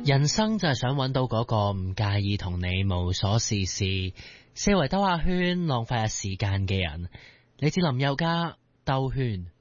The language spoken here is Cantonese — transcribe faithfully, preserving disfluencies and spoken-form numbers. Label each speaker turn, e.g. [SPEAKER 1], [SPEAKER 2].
[SPEAKER 1] 人生就係想揾到嗰個唔介意同你無所事事，四圍兜下圈浪費下時間嘅人。你知林宥嘉兜圈。